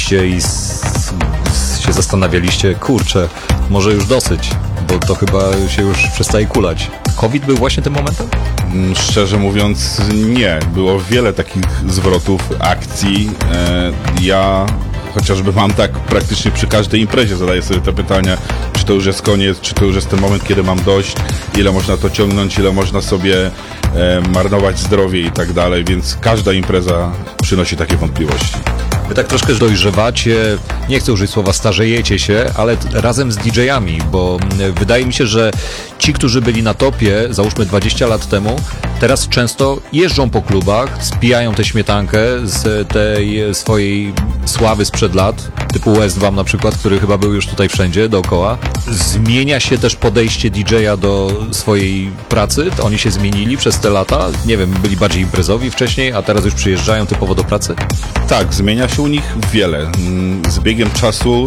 usiedliście i się zastanawialiście, kurczę, może już dosyć, bo to chyba się już przestaje kulać. COVID był właśnie tym momentem? Szczerze mówiąc, nie. Było wiele takich zwrotów, akcji. Ja chociażby mam tak praktycznie przy każdej imprezie, zadaję sobie te pytania, czy to już jest koniec, czy to już jest ten moment, kiedy mam dość, ile można to ciągnąć, ile można sobie marnować zdrowie i tak dalej, więc każda impreza przynosi takie wątpliwości. Wy tak troszkę dojrzewacie, nie chcę użyć słowa starzejecie się, ale razem z DJ-ami, bo wydaje mi się, że ci, którzy byli na topie, załóżmy 20 lat temu, teraz często jeżdżą po klubach, spijają tę śmietankę z tej swojej sławy sprzed lat, typu Westbam na przykład, który chyba był już tutaj wszędzie dookoła. Zmienia się też podejście DJ-a do swojej pracy? Oni się zmienili przez te lata? Nie wiem, byli bardziej imprezowi wcześniej, a teraz już przyjeżdżają typowo do pracy? Tak, zmienia się u nich wiele. Z biegiem czasu,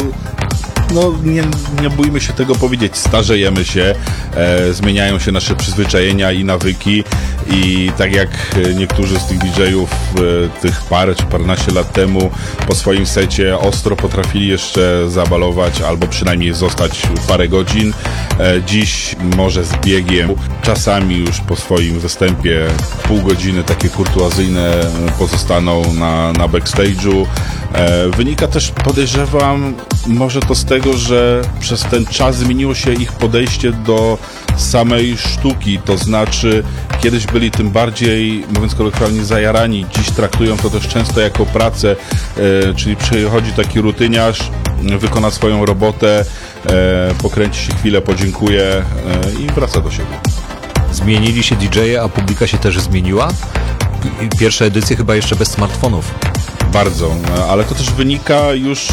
no nie bójmy się tego powiedzieć, starzejemy się, zmieniają się nasze przyzwyczajenia i nawyki i tak jak niektórzy z tych DJ-ów tych parę czy paręnaście lat temu po swoim secie ostro potrafili jeszcze zabalować albo przynajmniej zostać parę godzin, dziś może z biegiem, czasami już po swoim występie pół godziny takie kurtuazyjne pozostaną na backstage'u. Wynika też, podejrzewam, może to z tego, że przez ten czas zmieniło się ich podejście do samej sztuki, to znaczy kiedyś byli tym bardziej, mówiąc kolokwialnie, zajarani, dziś traktują to też często jako pracę, czyli przychodzi taki rutyniarz, wykona swoją robotę, pokręci się chwilę, podziękuje i wraca do siebie. Zmienili się DJ-e, a publika się też zmieniła? Pierwsze edycje chyba jeszcze bez smartfonów. Bardzo, ale to też wynika już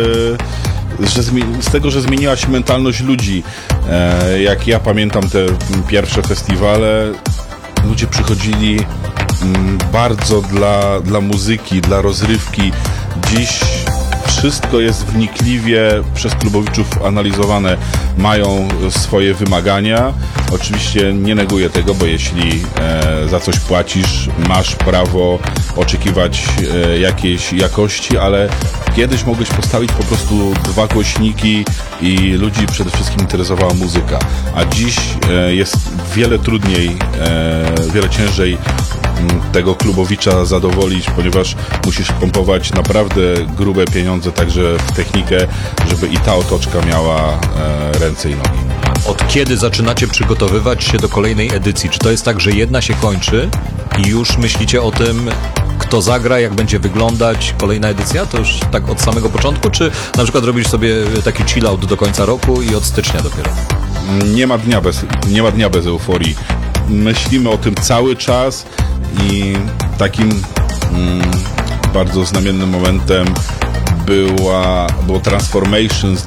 z tego, że zmieniła się mentalność ludzi. Jak ja pamiętam te pierwsze festiwale, ludzie przychodzili bardzo dla muzyki, dla rozrywki. Dziś wszystko jest wnikliwie przez klubowiczów analizowane, mają swoje wymagania. Oczywiście nie neguję tego, bo jeśli za coś płacisz, masz prawo oczekiwać jakiejś jakości, ale kiedyś mogłeś postawić po prostu 2 głośniki i ludzi przede wszystkim interesowała muzyka, a dziś jest wiele trudniej, wiele ciężej tego klubowicza zadowolić, ponieważ musisz pompować naprawdę grube pieniądze także w technikę, żeby i ta otoczka miała ręce i nogi. Od kiedy zaczynacie przygotowywać się do kolejnej edycji? Czy to jest tak, że jedna się kończy i już myślicie o tym, kto zagra, jak będzie wyglądać kolejna edycja? To już tak od samego początku? Czy na przykład robisz sobie taki chill-out do końca roku i od stycznia dopiero? Nie ma dnia bez euforii. Myślimy o tym cały czas i takim bardzo znamiennym momentem było Transformations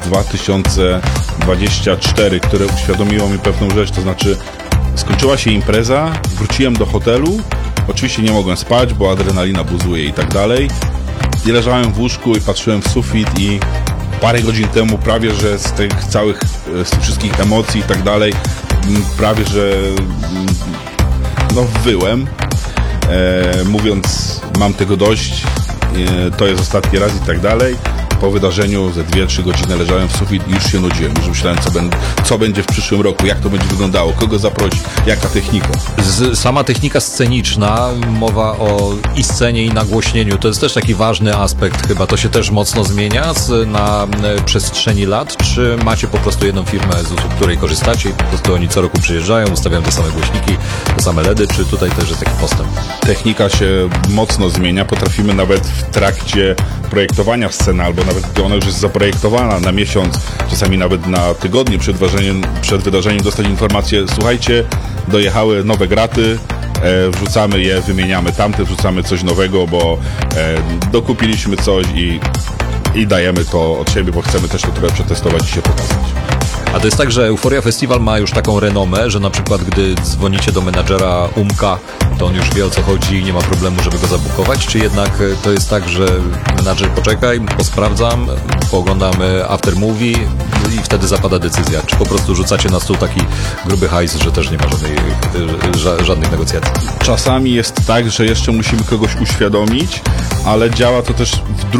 2024, które uświadomiło mi pewną rzecz, to znaczy skończyła się impreza, wróciłem do hotelu, oczywiście nie mogłem spać, bo adrenalina buzuje i tak dalej, i leżałem w łóżku i patrzyłem w sufit i parę godzin temu prawie, że z tych wszystkich emocji i tak dalej, prawie, że wyłem, mówiąc mam tego dość, to jest ostatni raz i tak dalej. Po wydarzeniu ze 2-3 godziny leżałem w sufit i już się nudziłem. Już myślałem, co będzie w przyszłym roku, jak to będzie wyglądało, kogo zaprosić, jaka technika. Sama technika sceniczna, mowa o i scenie, i nagłośnieniu, to jest też taki ważny aspekt chyba. To się też mocno zmienia na przestrzeni lat, czy macie po prostu jedną firmę, z której korzystacie i po prostu oni co roku przyjeżdżają, ustawiają te same głośniki, te same LEDy, czy tutaj też jest taki postęp? Technika się mocno zmienia. Potrafimy nawet w trakcie projektowania sceny, albo nawet gdy ona już jest zaprojektowana na miesiąc, czasami nawet na tygodnie przed wydarzeniem dostać informację: słuchajcie, dojechały nowe graty, wrzucamy je, wymieniamy tamte, wrzucamy coś nowego, bo dokupiliśmy coś i dajemy to od siebie, bo chcemy też to trochę przetestować i się pokazać. A to jest tak, że Euphoria Festival ma już taką renomę, że na przykład gdy dzwonicie do menadżera Umka, to on już wie, o co chodzi i nie ma problemu, żeby go zabukować, czy jednak to jest tak, że menadżer poczekaj, posprawdzam, pooglądamy after movie i wtedy zapada decyzja? Czy po prostu rzucacie na stół taki gruby hajs, że też nie ma żadnych negocjacji? Czasami jest tak, że jeszcze musimy kogoś uświadomić, ale działa to też w